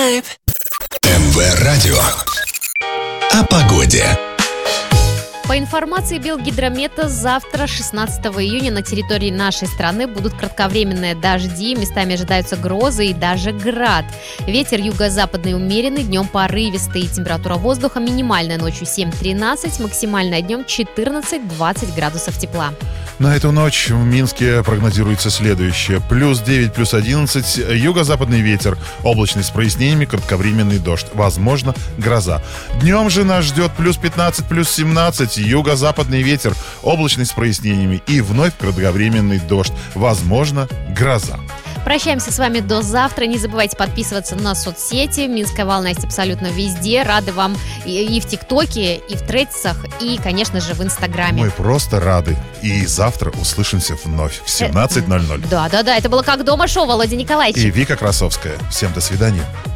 МВ Радио. О погоде. По информации Белгидромета, завтра, 16 июня, на территории нашей страны будут кратковременные дожди, местами ожидаются грозы и даже град. Ветер юго-западный умеренный, днем порывистый. Температура воздуха минимальная ночью 7-13, максимальная днем 14-20 градусов тепла. На эту ночь в Минске прогнозируется следующее. Плюс 9, плюс 11, юго-западный ветер, облачный с прояснениями, кратковременный дождь, возможно, гроза. Днем же нас ждет плюс 15, плюс 17, юго-западный ветер, облачный с прояснениями и вновь кратковременный дождь, возможно, гроза. Прощаемся с вами до завтра. Не забывайте подписываться на соцсети. Минская волна есть абсолютно везде. Рады вам и в ТикТоке, и в Тредсах, и, конечно же, в Инстаграме. Мы просто рады. И завтра услышимся вновь в 17:00. Да. Это было «Как дома» шоу, Володя Николаевич. И Вика Красовская. Всем до свидания.